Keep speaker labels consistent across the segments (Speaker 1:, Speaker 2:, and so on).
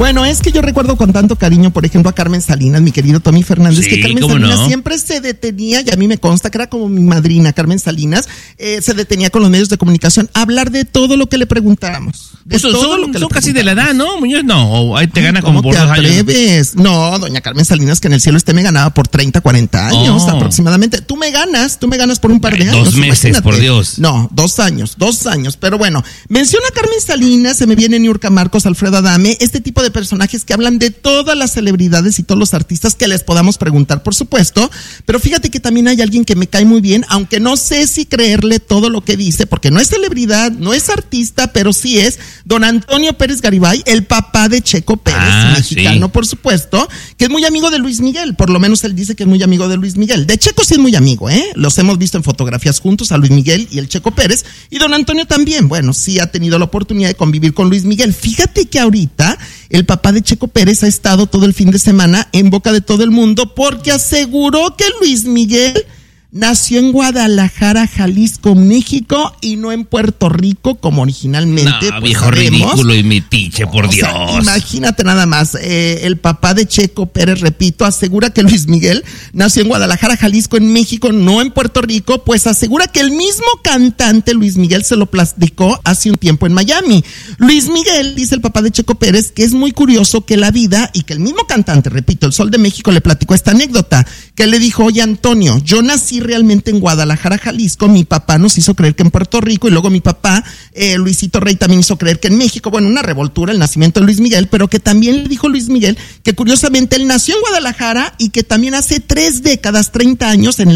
Speaker 1: Bueno, es que yo recuerdo con tanto cariño, por ejemplo, a Carmen Salinas, mi querido Tommy Fernández, que Carmen Salinas siempre se detenía, y a mí me consta que era como mi madrina, Carmen Salinas, se detenía con los medios de comunicación a hablar de todo lo que le preguntáramos.
Speaker 2: Son casi de la edad, ¿no, Muñoz? No, o ahí te gana como por
Speaker 1: 2 años. No, doña Carmen Salinas, que en el cielo me ganaba por 30, 40 años aproximadamente. Tú me ganas por un par de años.
Speaker 2: 2 meses, imagínate. Por Dios.
Speaker 1: No, 2 años. Pero bueno, menciona a Carmen Salinas, se me viene Niurka Marcos, Alfredo Adame, este tipo de personajes que hablan de todas las celebridades y todos los artistas que les podamos preguntar, por supuesto. Pero fíjate que también hay alguien que me cae muy bien, aunque no sé si creerle todo lo que dice, porque no es celebridad, no es artista, pero sí es don Antonio Pérez Garibay, el papá de Checo Pérez, mexicano, por supuesto, que es muy amigo de Luis Miguel, por lo menos él dice que es muy amigo de Luis Miguel. De Checo sí es muy amigo, los hemos visto en fotografías juntos, a Luis Miguel y el Checo Pérez, y don Antonio también, bueno, sí ha tenido la oportunidad de convivir con Luis Miguel. Fíjate que ahorita el papá de Checo Pérez ha estado todo el fin de semana en boca de todo el mundo porque aseguró que Luis Miguel nació en Guadalajara, Jalisco, México, y no en Puerto Rico como originalmente.
Speaker 2: No, viejo ridículo y metiche, por Dios.
Speaker 1: Sea, imagínate nada más, el papá de Checo Pérez, repito, asegura que Luis Miguel nació en Guadalajara, Jalisco, en México, no en Puerto Rico, pues asegura que el mismo cantante Luis Miguel se lo platicó hace un tiempo en Miami. Luis Miguel, dice el papá de Checo Pérez, que es muy curioso que la vida, y que el mismo cantante, repito, el Sol de México, le platicó esta anécdota, que le dijo: oye, Antonio, yo nací realmente en Guadalajara, Jalisco, mi papá nos hizo creer que en Puerto Rico, y luego mi papá, Luisito Rey, también hizo creer que en México. Bueno, una revoltura el nacimiento de Luis Miguel, pero que también le dijo Luis Miguel que curiosamente él nació en Guadalajara y que también hace 3 décadas, 30 años, en el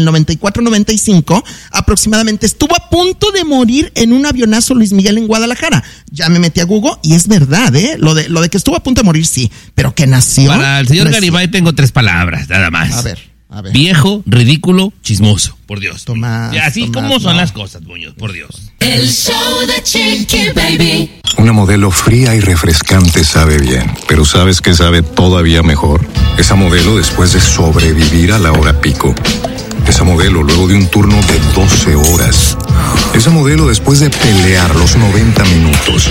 Speaker 1: 94-95 aproximadamente, estuvo a punto de morir en un avionazo Luis Miguel en Guadalajara. Ya me metí a Google y es verdad, lo de que estuvo a punto de morir, sí, pero que nació.
Speaker 2: Para el señor Garibay tengo 3 palabras, nada más.
Speaker 1: A ver.
Speaker 2: Viejo, ridículo, chismoso, por Dios. Así como son las cosas, Muñoz, por Dios.
Speaker 3: El show de Chiqui Baby.
Speaker 4: Una modelo fría y refrescante sabe bien, pero ¿sabes qué sabe todavía mejor? Esa modelo después de sobrevivir a la hora pico. Esa modelo luego de un turno de 12 horas. Esa modelo después de pelear los 90 minutos.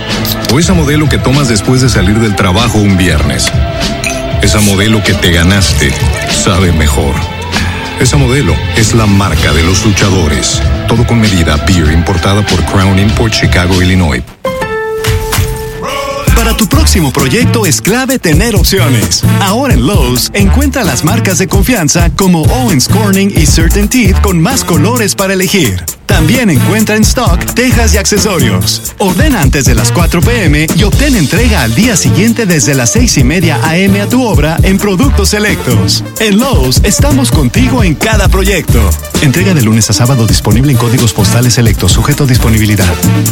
Speaker 4: O esa modelo que tomas después de salir del trabajo un viernes. Esa modelo que te ganaste sabe mejor. Esa modelo es la marca de los luchadores. Todo con medida. Beer importada por Crown Import, Chicago, Illinois.
Speaker 5: Para tu próximo proyecto es clave tener opciones. Ahora en Lowe's, encuentra las marcas de confianza como Owens Corning y Certain Teeth con más colores para elegir. También encuentra en stock tejas y accesorios. Ordena antes de las 4 p.m. y obtén entrega al día siguiente desde las 6:30 a.m. a tu obra en productos selectos. En Lowe's estamos contigo en cada proyecto. Entrega de lunes a sábado, disponible en códigos postales selectos, sujeto a disponibilidad.